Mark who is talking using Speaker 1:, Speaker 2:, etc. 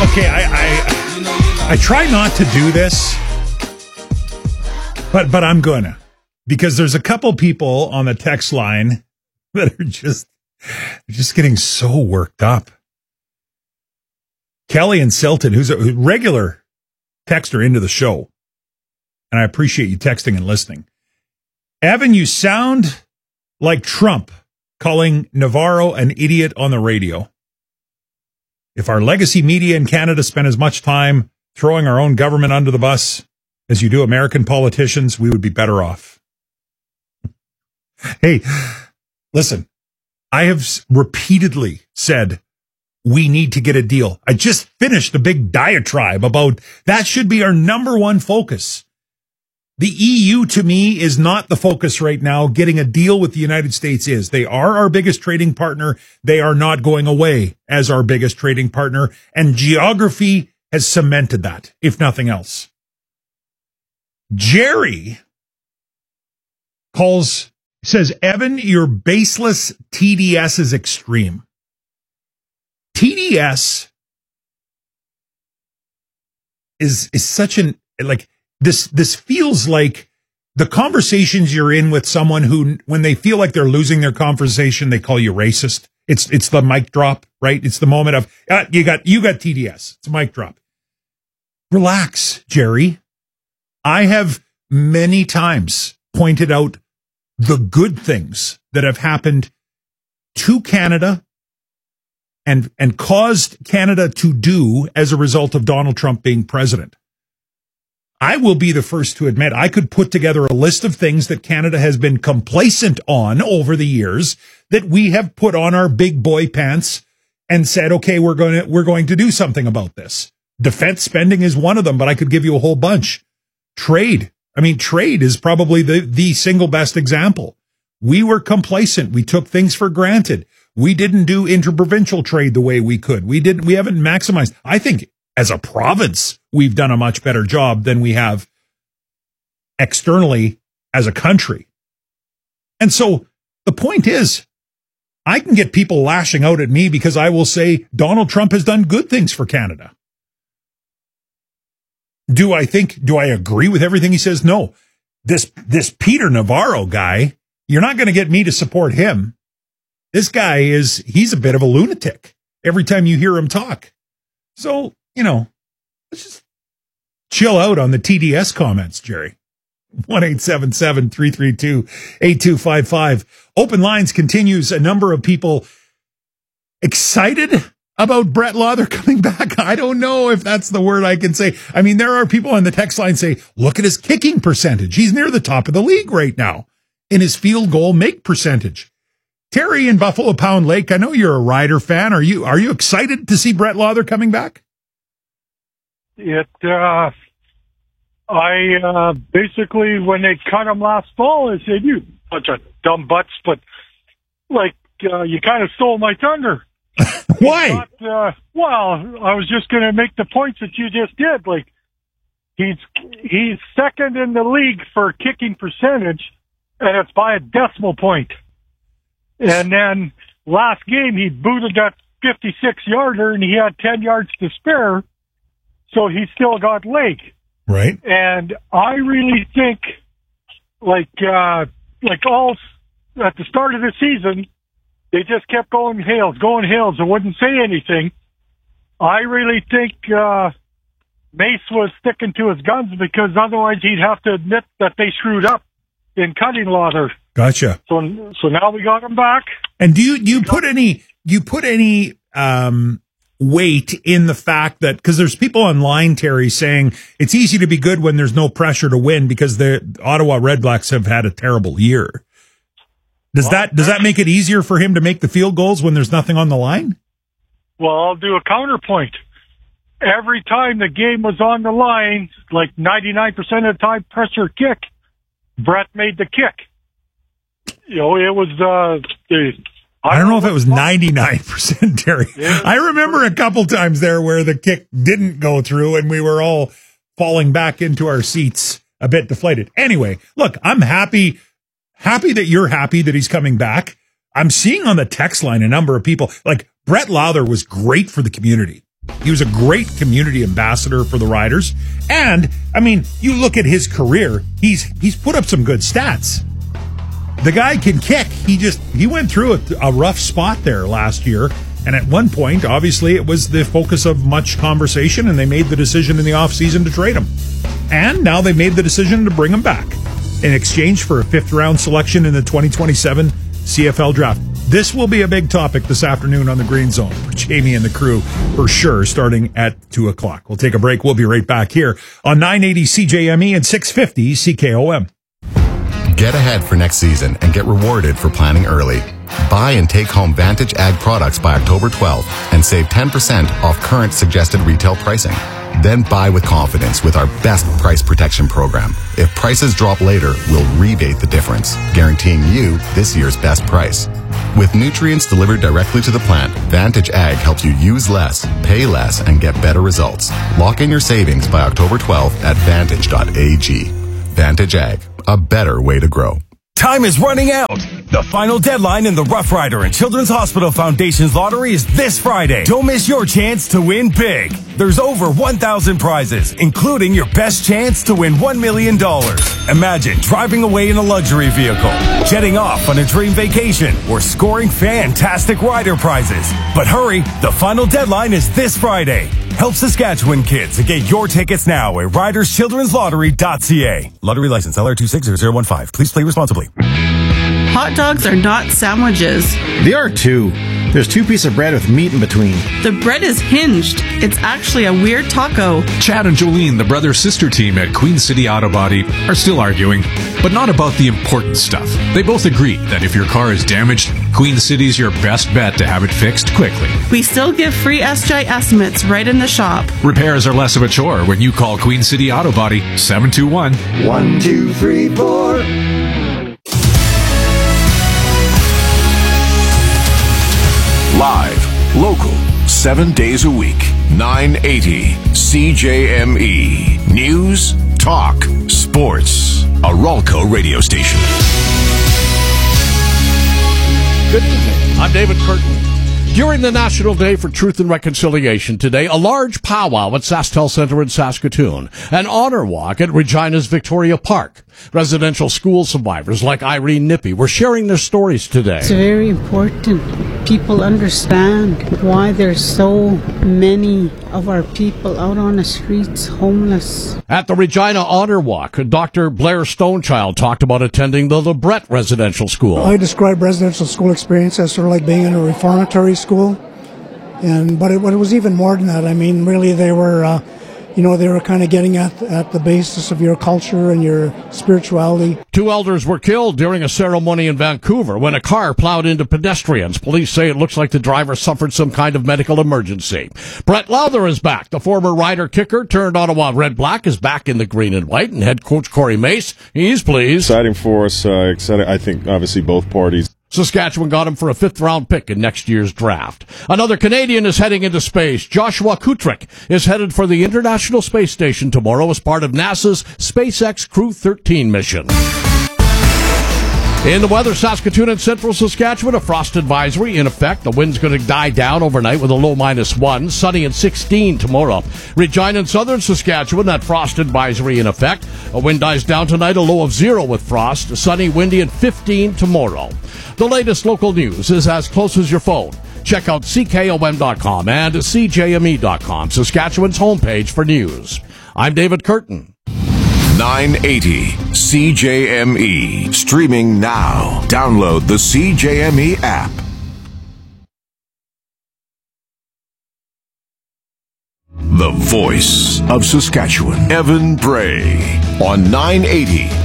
Speaker 1: Okay, I try not to do this, but I'm gonna, because there's a couple people on the text line that are just getting so worked up. Kelly and Silton, who's a regular texter into the show, and I appreciate you texting and listening. Evan, you sound like Trump calling Navarro an idiot on the radio. If our legacy media in Canada spent as much time throwing our own government under the bus as you do American politicians, we would be better off. Hey, listen, I have repeatedly said we need to get a deal. I just finished a big diatribe about that should be our number one focus. The EU, to me, is not the focus right now. Getting a deal with the United States is. They are our biggest trading partner. They are not going away as our biggest trading partner. And geography has cemented that, if nothing else. Jerry says, Evan, your baseless TDS is extreme. TDS is such an, like, This feels like the conversations you're in with someone who, when they feel like they're losing their conversation, they call you racist. It's the mic drop, right? It's the moment of, you got TDS. It's a mic drop. Relax, Jerry. I have many times pointed out the good things that have happened to Canada and caused Canada to do as a result of Donald Trump being president. I will be the first to admit I could put together a list of things that Canada has been complacent on over the years that we have put on our big boy pants and said, okay, we're going to do something about this. Defense spending is one of them, but I could give you a whole bunch. Trade. I mean, trade is probably the single best example. We were complacent. We took things for granted. We didn't do interprovincial trade the way we could. We haven't maximized. I think as a province, we've done a much better job than we have externally as a country. And so the point is, I can get people lashing out at me because I will say Donald Trump has done good things for Canada. Do I agree with everything he says? No. This Peter Navarro guy, you're not going to get me to support him. This guy he's a bit of a lunatic every time you hear him talk. So, let's just chill out on the TDS comments, Jerry. 1-877-332-8255. Open Lines continues. A number of people excited about Brett Lauther coming back. I don't know if that's the word I can say. I mean, there are people on the text line say, look at his kicking percentage. He's near the top of the league right now in his field goal make percentage. Terry in Buffalo Pound Lake, I know you're a Rider fan. Are you excited to see Brett Lauther coming back?
Speaker 2: I basically, when they cut him last fall, I said, you bunch of dumb butts, but you kind of stole my thunder.
Speaker 1: Why?
Speaker 2: Well, I was just going to make the points that you just did. Like, he's second in the league for kicking percentage, and it's by a decimal point. And then last game, he booted that 56-yarder, and he had 10 yards to spare, so he still got leg.
Speaker 1: Right.
Speaker 2: And I really think, all at the start of the season, they just kept going Hales, and wouldn't say anything. I really think Mace was sticking to his guns because otherwise he'd have to admit that they screwed up in cutting Lauther.
Speaker 1: Gotcha.
Speaker 2: So now we got him back.
Speaker 1: And do you put any weight in the fact that, because there's people online, Terry, saying it's easy to be good when there's no pressure to win because the Ottawa Redblacks have had a terrible year. Does that make it easier for him to make the field goals when there's nothing on the line?
Speaker 2: Well, I'll do a counterpoint. Every time the game was on the line, like 99% of the time, pressure kick, Brett made the kick. It was
Speaker 1: I don't know if it was 99%, Terry. Yeah. I remember a couple times there where the kick didn't go through and we were all falling back into our seats a bit deflated. Anyway, look, I'm happy that you're happy that he's coming back. I'm seeing on the text line a number of people, like Brett Lauther was great for the community. He was a great community ambassador for the Riders. And, I mean, you look at his career, he's put up some good stats. The guy can kick. He went through a rough spot there last year. And at one point, obviously, it was the focus of much conversation, and they made the decision in the offseason to trade him. And now they made the decision to bring him back in exchange for a 5th-round selection in the 2027 CFL draft. This will be a big topic this afternoon on the Green Zone for Jamie and the crew, for sure, starting at 2 o'clock. We'll take a break. We'll be right back here on 980 CJME and 650 CKOM.
Speaker 3: Get ahead for next season and get rewarded for planning early. Buy and take home Vantage Ag products by October 12th and save 10% off current suggested retail pricing. Then buy with confidence with our best price protection program. If prices drop later, we'll rebate the difference, guaranteeing you this year's best price. With nutrients delivered directly to the plant, Vantage Ag helps you use less, pay less, and get better results. Lock in your savings by October 12th at vantage.ag. Vantage Ag, a better way to grow.
Speaker 4: Time is running out. The final deadline in the Rough Rider and Children's Hospital Foundation's lottery is this Friday. Don't miss your chance to win big. There's over 1,000 prizes, including your best chance to win $1 million. Imagine driving away in a luxury vehicle, jetting off on a dream vacation, or scoring fantastic rider prizes. But hurry, the final deadline is this Friday. Help Saskatchewan kids and get your tickets now at riderschildrenslottery.ca. Lottery license LR260015. Please play responsibly.
Speaker 5: Hot dogs are not sandwiches.
Speaker 6: They are too. There's 2 pieces of bread with meat in between.
Speaker 5: The bread is hinged. It's actually a weird taco.
Speaker 7: Chad and Jolene, the brother-sister team at Queen City Auto Body, are still arguing, but not about the important stuff. They both agree that if your car is damaged, Queen City's your best bet to have it fixed quickly.
Speaker 5: We still give free SGI estimates right in the shop.
Speaker 7: Repairs are less of a chore when you call Queen City Auto Body 721-1234.
Speaker 8: Live, local, 7 days a week, 980 CJME. News, talk, sports. A Ralco radio station.
Speaker 9: Good evening. I'm David Curtin. During the National Day for Truth and Reconciliation today, a large powwow at SaskTel Center in Saskatoon, an honor walk at Regina's Victoria Park. Residential school survivors like Irene Nippy were sharing their stories today.
Speaker 10: It's very important people understand why there's so many of our people out on the streets homeless.
Speaker 9: At the Regina Honor Walk, Dr. Blair Stonechild talked about attending the LeBret Residential School.
Speaker 11: I describe residential school experience as sort of like being in a reformatory school, but it was even more than that. I mean, really, they were kind of getting at the basis of your culture and your spirituality. 2
Speaker 9: elders were killed during a ceremony in Vancouver when a car plowed into pedestrians. Police say it looks like the driver suffered some kind of medical emergency. Brett Lowther is back. The former Rider kicker turned Ottawa Red Black is back in the green and white, and head coach Corey Mace, he's pleased.
Speaker 12: Exciting for us. Exciting, I think, obviously, both parties.
Speaker 9: Saskatchewan got him for a 5th-round pick in next year's draft. Another Canadian is heading into space. Joshua Kutrick is headed for the International Space Station tomorrow as part of NASA's SpaceX Crew 13 mission. In the weather, Saskatoon and central Saskatchewan, a frost advisory in effect. The wind's going to die down overnight with a low -1. Sunny and 16 tomorrow. Regina and southern Saskatchewan, that frost advisory in effect. A wind dies down tonight, a low of 0 with frost. Sunny, windy, and 15 tomorrow. The latest local news is as close as your phone. Check out CKOM.com and CJME.com, Saskatchewan's homepage for news. I'm David Curtin.
Speaker 8: 980 CJME. Streaming now. Download the CJME app. The voice of Saskatchewan, Evan Bray, on 980